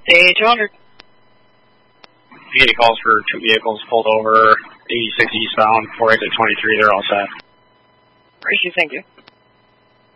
Day 200. 80 calls for 2 vehicles pulled over, 86 eastbound, 4 exit 23, they're all set. Appreciate, thank you.